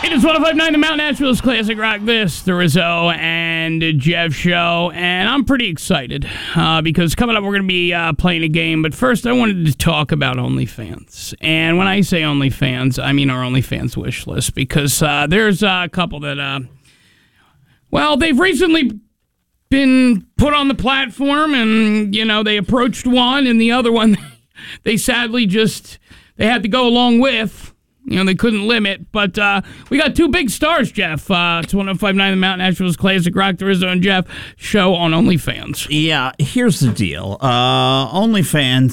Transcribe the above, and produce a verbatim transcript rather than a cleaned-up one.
It is one oh five point nine The Mount Nashville's Classic Rock. This, the Rizzo and Jeff show. And I'm pretty excited uh, because coming up we're going to be uh, playing a game. But first I wanted to talk about OnlyFans. And when I say OnlyFans, I mean our OnlyFans wish list. Because uh, there's uh, a couple that, uh, well, they've recently been put on the platform. And, you know, they approached one and the other one, they sadly just, they had to go along with. You know, they couldn't limit, but uh, we got two big stars, Jeff. Uh, it's one oh five point nine The Mount Nashville's Classic Rock, the Rizzo and Jeff show on OnlyFans. Yeah, here's the deal. Uh, OnlyFans